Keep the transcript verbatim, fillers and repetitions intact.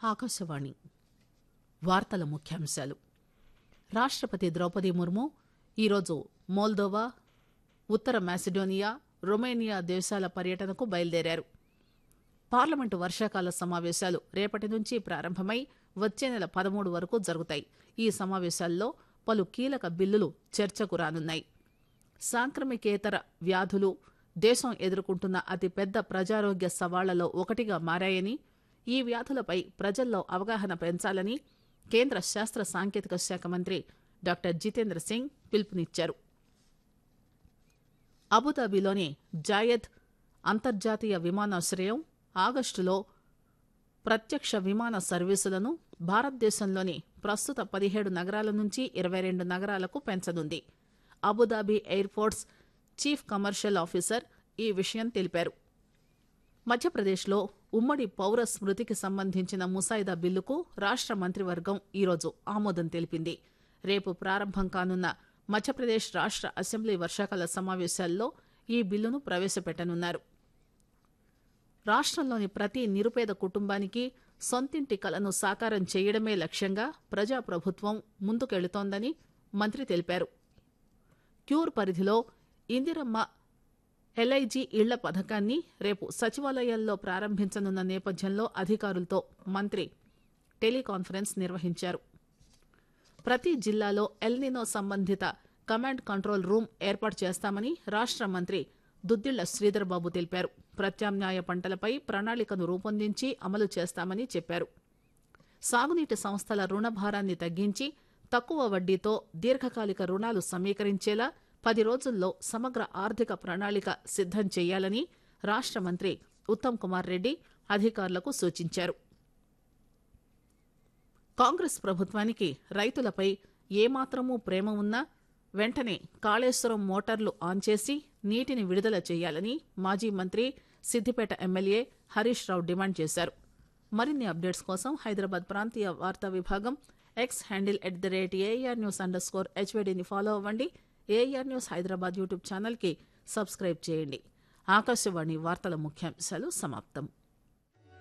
ఆకాశవాణి వార్తల ముఖ్యాంశాలు. రాష్టపతి ద్రౌపది ముర్ము ఈరోజు మోల్దోవా, ఉత్తర మాసిడోనియా, రొమేనియా దేశాల పర్యటనకు బయలుదేరారు. పార్లమెంటు వర్షాకాల సమావేశాలు రేపటి నుంచి ప్రారంభమై వచ్చే నెల పదమూడు వరకు జరుగుతాయి. ఈ సమావేశాల్లో పలు కీలక బిల్లులు చర్చకు రానున్నాయి. సాంక్రమికేతర వ్యాధులు దేశం ఎదుర్కొంటున్న అతిపెద్ద ప్రజారోగ్య సవాళ్లలో ఒకటిగా మారాయని, ఈ వ్యాధులపై ప్రజల్లో అవగాహన పెంచాలని కేంద్ర శాస్త్ర సాంకేతిక శాఖ మంత్రి డాక్టర్ జితేంద్ర సింగ్ పిలుపునిచ్చారు. అబుదాబిలోని జాయద్ అంతర్జాతీయ విమానాశ్రయం ఆగస్టులో ప్రత్యక్ష విమాన సర్వీసులను భారతదేశంలోని ప్రస్తుత పదిహేడు నగరాల నుంచి ఇరవై రెండు నగరాలకు పెంచనుంది. Abu Dhabi airports chief commercial officer ఈ విషయం తెలిపారు. మధ్యప్రదేశ్లో ఉమ్మడి పౌర స్మృతికి సంబంధించిన ముసాయిదా బిల్లుకు రాష్ట మంత్రివర్గం ఈరోజు ఆమోదం తెలిపింది. రేపు ప్రారంభం కానున్న మధ్యప్రదేశ్ రాష్ట అసెంబ్లీ వర్షాకాల సమావేశాల్లో ఈ బిల్లును ప్రవేశపెట్టనున్నారు. రాష్టంలోని ప్రతి నిరుపేద కుటుంబానికి సొంతింటి కలను సాకారం చేయడమే లక్ష్యంగా ప్రజాప్రభుత్వం ముందుకెళుతోందని మంత్రి తెలిపారు. క్యూర్ పరిధిలో ఇందిరమ్మ ఎల్ఐజీ ఇళ్ల పథకాన్ని రేపు సచివాలయాల్లో ప్రారంభించనున్న నేపథ్యంలో అధికారులతో మంత్రి టెలికాన్ఫరెన్స్ నిర్వహించారు. ప్రతి జిల్లాలో ఎల్నినో సంబంధిత కమాండ్ కంట్రోల్ రూమ్ ఏర్పాటు చేస్తామని రాష్ట మంత్రి దుద్దిళ్ల శ్రీధర్బాబు తెలిపారు. ప్రత్యామ్నాయ పంటలపై ప్రణాళికను రూపొందించి అమలు చేస్తామని చెప్పారు. సాగునీటి సంస్థల రుణభారాన్ని తగ్గించి తక్కువ వడ్డీతో దీర్ఘకాలిక రుణాలు సమీకరించేలా పది రోజుల్లో సమగ్ర ఆర్థిక ప్రణాళిక సిద్దం చేయాలని రాష్ట మంత్రి ఉత్తమ్ కుమార్ రెడ్డి అధికారులకు సూచించారు. కాంగ్రెస్ ప్రభుత్వానికి రైతులపై ఏమాత్రమూ ప్రేమ ఉన్నా వెంటనే కాళేశ్వరం మోటార్లు ఆన్ చేసి నీటిని విడుదల చేయాలని మాజీ మంత్రి సిద్దిపేట ఎమ్మెల్యే హరీష్ రావు డిమాండ్ చేశారు. మరిన్ని అప్డేట్స్ కోసం హైదరాబాద్ ప్రాంతీయ వార్తా విభాగం X handle at the rate AR news under score హెచ్వైడీని follow అవ్వండి. ఏఆర్ న్యూస్ హైదరాబాద్ యూట్యూబ్ ఛానల్కి సబ్స్క్రైబ్ చేయండి. ఆకాశవాణి వార్తల ముఖ్యాంశాలు సమాప్తం.